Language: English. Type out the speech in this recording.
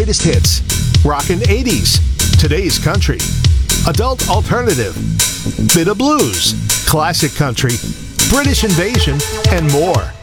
greatest hits, rockin' 80s, today's country, adult alternative, bit of blues, classic country, British invasion, and more.